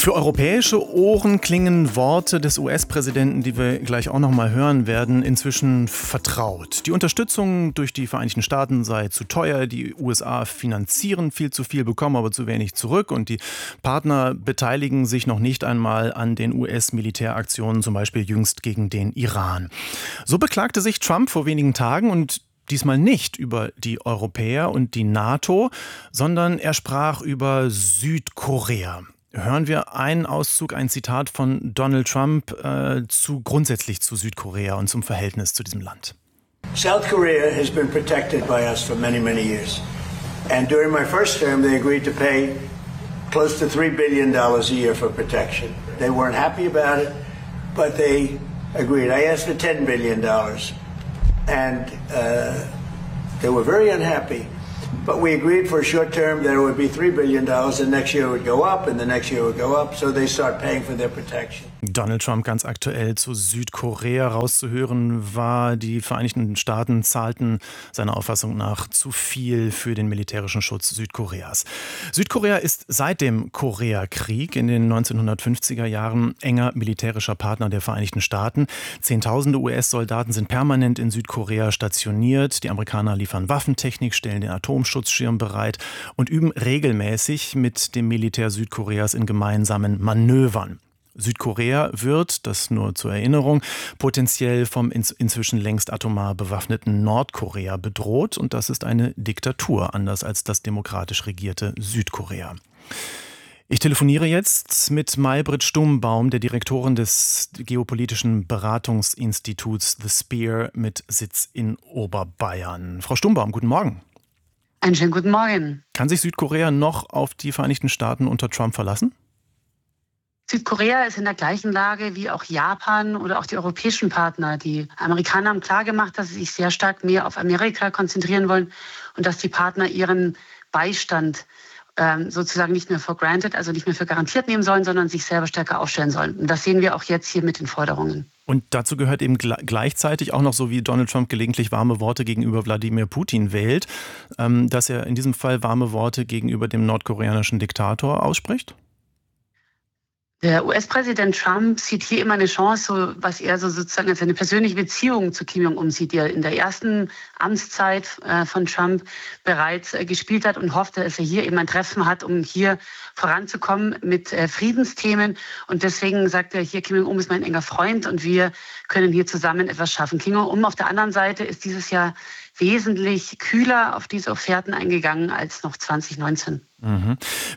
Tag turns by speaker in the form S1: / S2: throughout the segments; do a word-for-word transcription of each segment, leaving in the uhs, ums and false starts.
S1: Für europäische Ohren klingen Worte des U S-Präsidenten, die wir gleich auch noch mal hören werden, inzwischen vertraut. Die Unterstützung durch die Vereinigten Staaten sei zu teuer, die U S A finanzieren viel zu viel, bekommen aber zu wenig zurück und die Partner beteiligen sich noch nicht einmal an den U S-Militäraktionen, zum Beispiel jüngst gegen den Iran. So beklagte sich Trump vor wenigen Tagen und diesmal nicht über die Europäer und die NATO, sondern er sprach über Südkorea. Hören wir einen Auszug, ein Zitat von Donald Trump äh, zu grundsätzlich zu Südkorea und zum Verhältnis zu diesem Land.
S2: South Korea has been protected by us for many, many years. And during my first term, they agreed to pay close to three billion dollars a year for protection. They weren't happy about it, but they agreed. I asked for ten billion dollars, and uh, they were very unhappy. But we agreed for a short term that it would be three billion dollars, and next year it would go up, and the next year it would go up, so they start paying for their protection.
S1: Donald Trump ganz aktuell zu Südkorea rauszuhören war, die Vereinigten Staaten zahlten seiner Auffassung nach zu viel für den militärischen Schutz Südkoreas. Südkorea ist seit dem Koreakrieg in den neunzehnhundertfünfziger Jahren enger militärischer Partner der Vereinigten Staaten. Zehntausende U S-Soldaten sind permanent in Südkorea stationiert. Die Amerikaner liefern Waffentechnik, stellen den Atomschutzschirm bereit und üben regelmäßig mit dem Militär Südkoreas in gemeinsamen Manövern. Südkorea wird, das nur zur Erinnerung, potenziell vom inzwischen längst atomar bewaffneten Nordkorea bedroht. Und das ist eine Diktatur, anders als das demokratisch regierte Südkorea. Ich telefoniere jetzt mit Maybrit Stumbaum, der Direktorin des geopolitischen Beratungsinstituts The Spear mit Sitz in Oberbayern. Frau Stumbaum, guten Morgen.
S3: Einen schönen guten Morgen.
S1: Kann sich Südkorea noch auf die Vereinigten Staaten unter Trump verlassen?
S3: Südkorea ist in der gleichen Lage wie auch Japan oder auch die europäischen Partner. Die Amerikaner haben klargemacht, dass sie sich sehr stark mehr auf Amerika konzentrieren wollen und dass die Partner ihren Beistand ähm, sozusagen nicht mehr for granted, also nicht mehr für garantiert nehmen sollen, sondern sich selber stärker aufstellen sollen. Und das sehen wir auch jetzt hier mit den Forderungen.
S1: Und dazu gehört eben gleichzeitig auch noch, so wie Donald Trump gelegentlich warme Worte gegenüber Wladimir Putin wählt, ähm, dass er in diesem Fall warme Worte gegenüber dem nordkoreanischen Diktator ausspricht?
S3: Der U S-Präsident Trump sieht hier immer eine Chance, so, was er so sozusagen als eine persönliche Beziehung zu Kim Jong-un sieht, die er in der ersten Amtszeit äh, von Trump bereits äh, gespielt hat und hoffte, dass er hier eben ein Treffen hat, um hier voranzukommen mit äh, Friedensthemen. Und deswegen sagt er hier, Kim Jong-un ist mein enger Freund und wir können hier zusammen etwas schaffen. Kim Jong-un auf der anderen Seite ist dieses Jahr wesentlich kühler auf diese Offerten eingegangen als noch zwanzig neunzehn.
S1: Mhm.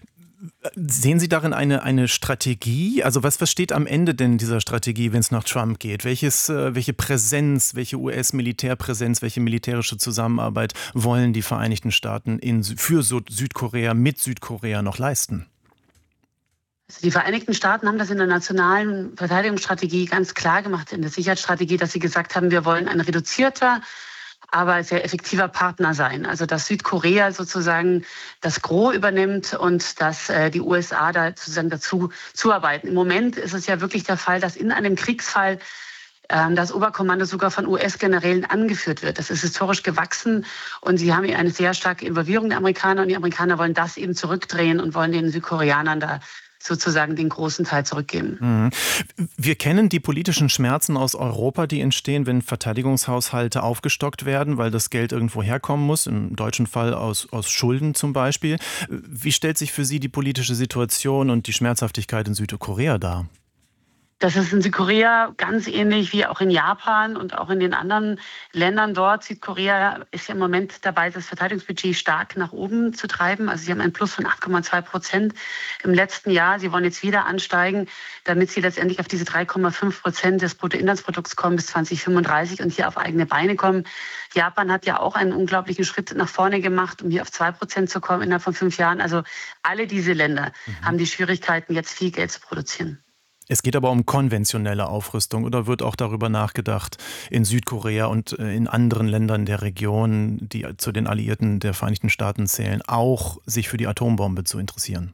S1: Sehen Sie darin eine, eine Strategie? Also was, was steht am Ende denn dieser Strategie, wenn es nach Trump geht? Welches, welche Präsenz, welche U S-Militärpräsenz, welche militärische Zusammenarbeit wollen die Vereinigten Staaten in, für Südkorea, mit Südkorea noch leisten?
S3: Also die Vereinigten Staaten haben das in der nationalen Verteidigungsstrategie ganz klar gemacht, in der Sicherheitsstrategie, dass sie gesagt haben, wir wollen ein reduzierter, aber sehr effektiver Partner sein. Also dass Südkorea sozusagen das Gros übernimmt und dass äh, die U S A da sozusagen dazu zuarbeiten. Im Moment ist es ja wirklich der Fall, dass in einem Kriegsfall ähm, das Oberkommando sogar von U S-Generälen angeführt wird. Das ist historisch gewachsen und sie haben eine sehr starke Involvierung der Amerikaner und die Amerikaner wollen das eben zurückdrehen und wollen den Südkoreanern da sozusagen den großen Teil zurückgeben.
S1: Wir kennen die politischen Schmerzen aus Europa, die entstehen, wenn Verteidigungshaushalte aufgestockt werden, weil das Geld irgendwo herkommen muss, im deutschen Fall aus, aus Schulden zum Beispiel. Wie stellt sich für Sie die politische Situation und die Schmerzhaftigkeit in Südkorea dar?
S3: Das ist in Südkorea ganz ähnlich wie auch in Japan und auch in den anderen Ländern dort. Südkorea ist ja im Moment dabei, das Verteidigungsbudget stark nach oben zu treiben. Also sie haben einen Plus von acht Komma zwei Prozent im letzten Jahr. Sie wollen jetzt wieder ansteigen, damit sie letztendlich auf diese drei Komma fünf Prozent des Bruttoinlandsprodukts kommen bis zwanzig fünfunddreißig und hier auf eigene Beine kommen. Japan hat ja auch einen unglaublichen Schritt nach vorne gemacht, um hier auf zwei Prozent zu kommen innerhalb von fünf Jahren. Also alle diese Länder mhm. haben die Schwierigkeiten, jetzt viel Geld zu produzieren.
S1: Es geht aber um konventionelle Aufrüstung oder wird auch darüber nachgedacht, in Südkorea und in anderen Ländern der Region, die zu den Alliierten der Vereinigten Staaten zählen, auch sich für die Atombombe zu interessieren?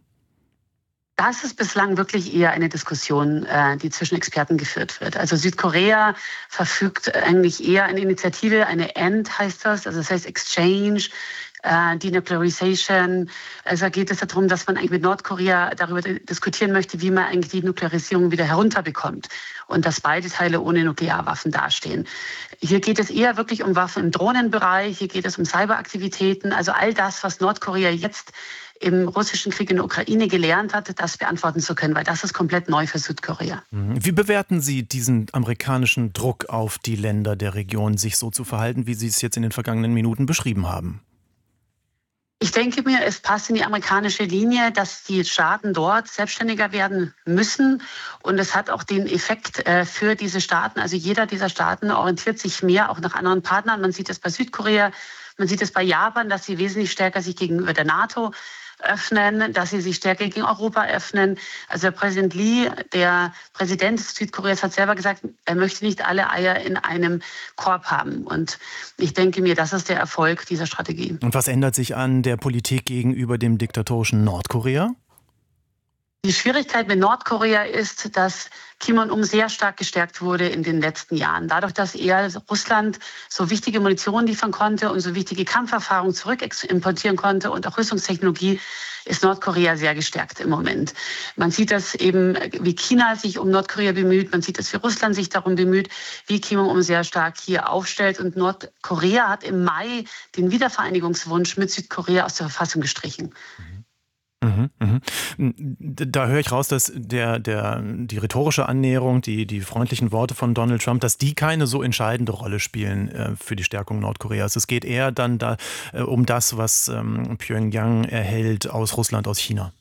S3: Das ist bislang wirklich eher eine Diskussion, die zwischen Experten geführt wird. Also Südkorea verfügt eigentlich eher eine Initiative, eine E N D heißt das, also das heißt Exchange äh, Denuclearization. Also geht es darum, dass man eigentlich mit Nordkorea darüber diskutieren möchte, wie man eigentlich die Nuklearisierung wieder herunterbekommt und dass beide Teile ohne Nuklearwaffen dastehen. Hier geht es eher wirklich um Waffen im Drohnenbereich, hier geht es um Cyberaktivitäten, also all das, was Nordkorea jetzt im russischen Krieg in der Ukraine gelernt hat, das beantworten zu können, weil das ist komplett neu für Südkorea.
S1: Wie bewerten Sie diesen amerikanischen Druck auf die Länder der Region, sich so zu verhalten, wie Sie es jetzt in den vergangenen Minuten beschrieben haben?
S3: Ich denke mir, es passt in die amerikanische Linie, dass die Staaten dort selbstständiger werden müssen. Und es hat auch den Effekt äh, für diese Staaten. Also jeder dieser Staaten orientiert sich mehr auch nach anderen Partnern. Man sieht es bei Südkorea, man sieht es bei Japan, dass sie wesentlich stärker sich gegenüber der NATO öffnen, dass sie sich stärker gegen Europa öffnen. Also der Präsident Lee, der Präsident Südkoreas, hat selber gesagt, er möchte nicht alle Eier in einem Korb haben. Und ich denke mir, das ist der Erfolg dieser Strategie.
S1: Und was ändert sich an der Politik gegenüber dem diktatorischen Nordkorea?
S3: Die Schwierigkeit mit Nordkorea ist, dass Kim Jong-un sehr stark gestärkt wurde in den letzten Jahren. Dadurch, dass er Russland so wichtige Munition liefern konnte und so wichtige Kampferfahrung zurück importieren konnte und auch Rüstungstechnologie, ist Nordkorea sehr gestärkt im Moment. Man sieht das eben, wie China sich um Nordkorea bemüht. Man sieht das, wie Russland sich darum bemüht, wie Kim Jong-un sehr stark hier aufstellt. Und Nordkorea hat im Mai den Wiedervereinigungswunsch mit Südkorea aus der Verfassung gestrichen.
S1: Mhm, mhm. Da höre ich raus, dass der, der, die rhetorische Annäherung, die, die freundlichen Worte von Donald Trump, dass die keine so entscheidende Rolle spielen äh, für die Stärkung Nordkoreas. Es geht eher dann da, äh, um das, was ähm, Pyongyang erhält aus Russland, aus China.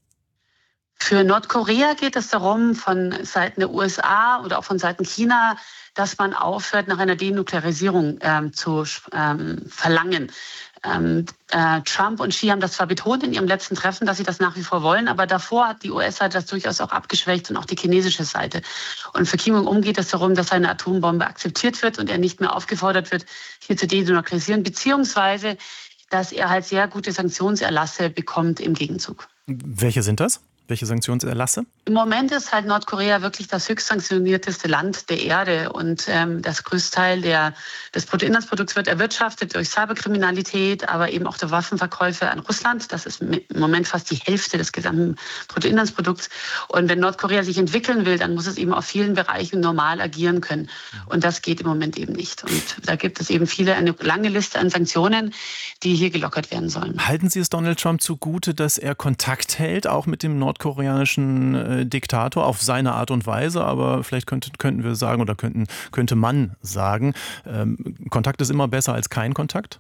S3: Für Nordkorea geht es darum, von Seiten der U S A oder auch von Seiten China, dass man aufhört, nach einer Denuklearisierung ähm, zu ähm, verlangen. Ähm, äh, Trump und Xi haben das zwar betont in ihrem letzten Treffen, dass sie das nach wie vor wollen, aber davor hat die U S-Seite das durchaus auch abgeschwächt und auch die chinesische Seite. Und für Kim Jong-un geht es darum, dass seine Atombombe akzeptiert wird und er nicht mehr aufgefordert wird, hier zu denuklearisieren, beziehungsweise dass er halt sehr gute Sanktionserlasse bekommt im Gegenzug.
S1: Welche sind das? Welche Sanktionserlasse?
S3: Im Moment ist halt Nordkorea wirklich das höchst sanktionierteste Land der Erde und ähm, das größte Teil der, des Bruttoinlandsprodukts wird erwirtschaftet durch Cyberkriminalität, aber eben auch der Waffenverkäufe an Russland. Das ist im Moment fast die Hälfte des gesamten Bruttoinlandsprodukts. Und wenn Nordkorea sich entwickeln will, dann muss es eben auf vielen Bereichen normal agieren können. Und das geht im Moment eben nicht. Und da gibt es eben viele, eine lange Liste an Sanktionen, die hier gelockert werden sollen.
S1: Halten Sie es Donald Trump zugute, dass er Kontakt hält, auch mit dem nordkoreanischen äh, Diktator auf seine Art und Weise, aber vielleicht könnte, könnten wir sagen oder könnten, könnte man sagen, ähm, Kontakt ist immer besser als kein Kontakt?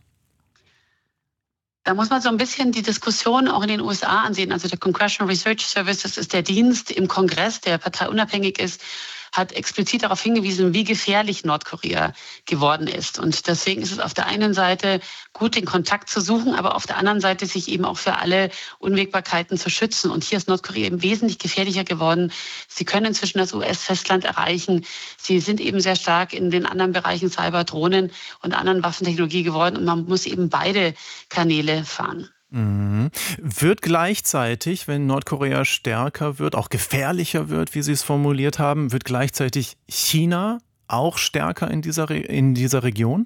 S3: Da muss man so ein bisschen die Diskussion auch in den U S A ansehen. Also der Congressional Research Service, das ist der Dienst im Kongress, der parteiunabhängig ist, hat explizit darauf hingewiesen, wie gefährlich Nordkorea geworden ist. Und deswegen ist es auf der einen Seite gut, den Kontakt zu suchen, aber auf der anderen Seite sich eben auch für alle Unwägbarkeiten zu schützen. Und hier ist Nordkorea eben wesentlich gefährlicher geworden. Sie können inzwischen das U S-Festland erreichen. Sie sind eben sehr stark in den anderen Bereichen Cyber, Drohnen und anderen Waffentechnologie geworden. Und man muss eben beide Kanäle fahren.
S1: Mhm. Wird gleichzeitig, wenn Nordkorea stärker wird, auch gefährlicher wird, wie Sie es formuliert haben, wird gleichzeitig China auch stärker in dieser, Re- in dieser Region?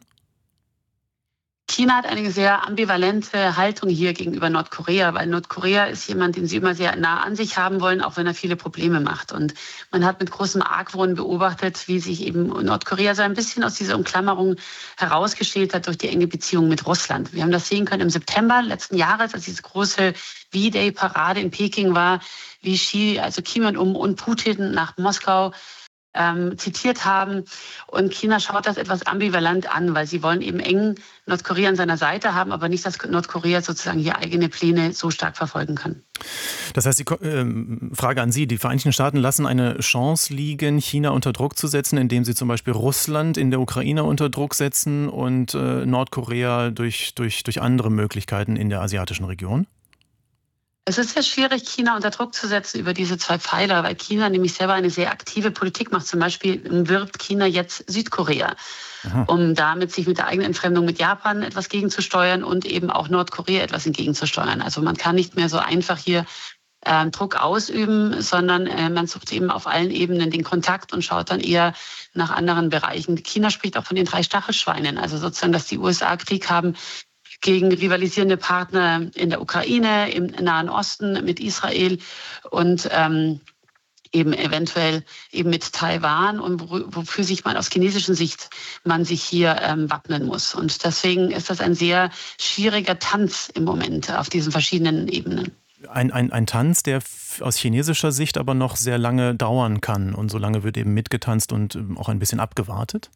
S3: China hat eine sehr ambivalente Haltung hier gegenüber Nordkorea, weil Nordkorea ist jemand, den sie immer sehr nah an sich haben wollen, auch wenn er viele Probleme macht. Und man hat mit großem Argwohn beobachtet, wie sich eben Nordkorea so ein bisschen aus dieser Umklammerung herausgestellt hat durch die enge Beziehung mit Russland. Wir haben das sehen können im September letzten Jahres, als diese große V-Day-Parade in Peking war, wie Xi, also Kim Jong-un und Putin nach Moskau Ähm, zitiert haben. Und China schaut das etwas ambivalent an, weil sie wollen eben eng Nordkorea an seiner Seite haben, aber nicht, dass Nordkorea sozusagen hier eigene Pläne so stark verfolgen kann.
S1: Das heißt, die äh, Frage an Sie, die Vereinigten Staaten lassen eine Chance liegen, China unter Druck zu setzen, indem sie zum Beispiel Russland in der Ukraine unter Druck setzen und äh, Nordkorea durch, durch, durch andere Möglichkeiten in der asiatischen Region?
S3: Es ist sehr schwierig, China unter Druck zu setzen über diese zwei Pfeiler, weil China nämlich selber eine sehr aktive Politik macht. Zum Beispiel wirbt China jetzt Südkorea, Aha. um damit sich mit der eigenen Entfremdung mit Japan etwas gegenzusteuern und eben auch Nordkorea etwas entgegenzusteuern. Also man kann nicht mehr so einfach hier äh, Druck ausüben, sondern äh, man sucht eben auf allen Ebenen den Kontakt und schaut dann eher nach anderen Bereichen. China spricht auch von den drei Stachelschweinen, also sozusagen, dass die U S A Krieg haben gegen rivalisierende Partner in der Ukraine, im Nahen Osten, mit Israel und ähm, eben eventuell eben mit Taiwan und wofür sich man aus chinesischer Sicht man sich hier ähm, wappnen muss. Und deswegen ist das ein sehr schwieriger Tanz im Moment auf diesen verschiedenen Ebenen.
S1: Ein, ein, ein Tanz, der aus chinesischer Sicht aber noch sehr lange dauern kann. Und so lange wird eben mitgetanzt und auch ein bisschen abgewartet?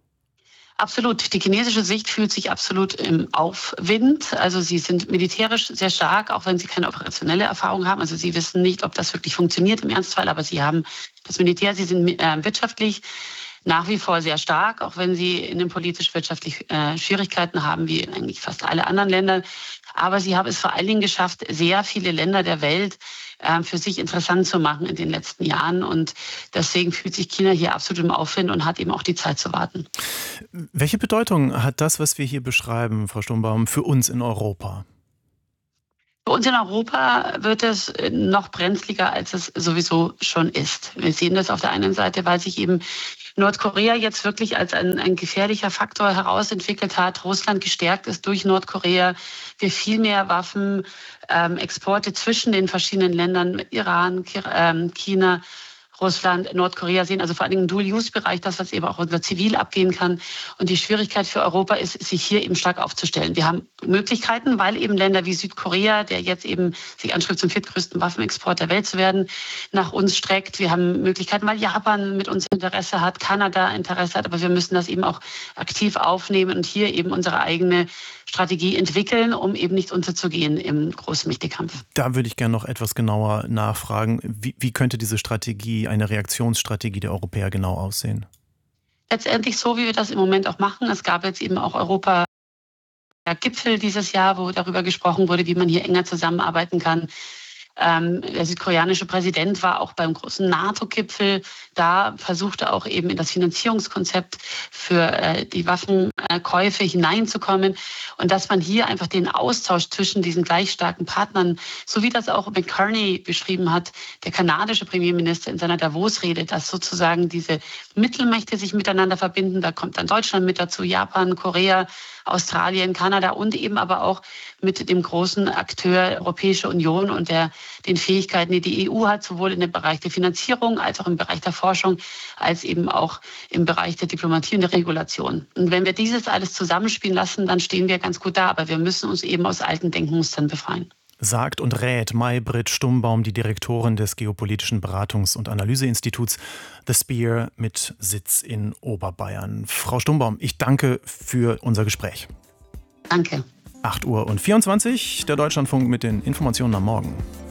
S3: Absolut. Die chinesische Sicht fühlt sich absolut im Aufwind. Also sie sind militärisch sehr stark, auch wenn sie keine operationelle Erfahrung haben. Also sie wissen nicht, ob das wirklich funktioniert im Ernstfall, aber sie haben das Militär, sie sind äh, wirtschaftlich nach wie vor sehr stark, auch wenn sie in den politisch-wirtschaftlich äh, Schwierigkeiten haben, wie eigentlich fast alle anderen Länder. Aber sie haben es vor allen Dingen geschafft, sehr viele Länder der Welt äh, für sich interessant zu machen in den letzten Jahren. Und deswegen fühlt sich China hier absolut im Aufwind und hat eben auch die Zeit zu warten.
S1: Welche Bedeutung hat das, was wir hier beschreiben, Frau Stumbaum, für uns in Europa?
S3: Für uns in Europa wird es noch brenzliger, als es sowieso schon ist. Wir sehen das auf der einen Seite, weil sich eben Nordkorea jetzt wirklich als ein, ein gefährlicher Faktor herausentwickelt hat. Russland gestärkt ist durch Nordkorea. Wir viel mehr Waffenexporte ähm, zwischen den verschiedenen Ländern, Iran, China, Russland, Nordkorea sehen, also vor allem im Dual-Use-Bereich, das, was eben auch unter Zivil abgehen kann. Und die Schwierigkeit für Europa ist, sich hier eben stark aufzustellen. Wir haben Möglichkeiten, weil eben Länder wie Südkorea, der jetzt eben sich anstrebt, zum viertgrößten Waffenexport der Welt zu werden, nach uns streckt. Wir haben Möglichkeiten, weil Japan mit uns Interesse hat, Kanada Interesse hat, aber wir müssen das eben auch aktiv aufnehmen und hier eben unsere eigene Strategie entwickeln, um eben nicht unterzugehen im großen Mächtekampf.
S1: Da würde ich gerne noch etwas genauer nachfragen. Wie, wie könnte diese Strategie, eine Reaktionsstrategie der Europäer genau aussehen?
S3: Letztendlich so, wie wir das im Moment auch machen. Es gab jetzt eben auch Europa Gipfel dieses Jahr, wo darüber gesprochen wurde, wie man hier enger zusammenarbeiten kann. Ähm, der südkoreanische Präsident war auch beim großen NATO-Gipfel. Da versuchte auch eben in das Finanzierungskonzept für äh, die Waffenkäufe hineinzukommen. Und dass man hier einfach den Austausch zwischen diesen gleich starken Partnern, so wie das auch McCartney beschrieben hat, der kanadische Premierminister in seiner Davos-Rede, dass sozusagen diese Mittelmächte sich miteinander verbinden. Da kommt dann Deutschland mit dazu, Japan, Korea, Australien, Kanada und eben aber auch mit dem großen Akteur Europäische Union und der, den Fähigkeiten, die die E U hat, sowohl in dem Bereich der Finanzierung als auch im Bereich der Forschung, als eben auch im Bereich der Diplomatie und der Regulation. Und wenn wir dieses alles zusammenspielen lassen, dann stehen wir ganz gut da. Aber wir müssen uns eben aus alten Denkmustern befreien.
S1: Sagt und rät May-Britt Stumbaum, die Direktorin des Geopolitischen Beratungs- und Analyseinstituts The Spear mit Sitz in Oberbayern. Frau Stumbaum, ich danke für unser Gespräch.
S3: Danke.
S1: acht Uhr vierundzwanzig, der Deutschlandfunk mit den Informationen am Morgen.